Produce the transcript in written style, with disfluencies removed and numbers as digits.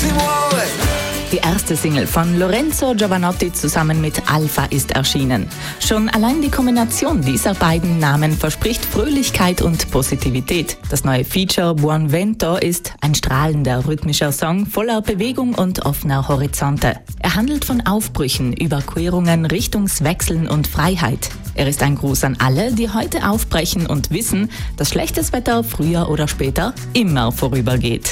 si muove. Die erste Single von Lorenzo Giovanotti zusammen mit Alpha ist erschienen. Schon allein die Kombination dieser beiden Namen verspricht Fröhlichkeit und Positivität. Das neue Feature Buon Vento ist ein strahlender rhythmischer Song voller Bewegung und offener Horizonte. Er handelt von Aufbrüchen, Überquerungen, Richtungswechseln und Freiheit. Er ist ein Gruß an alle, die heute aufbrechen und wissen, dass schlechtes Wetter früher oder später immer vorübergeht.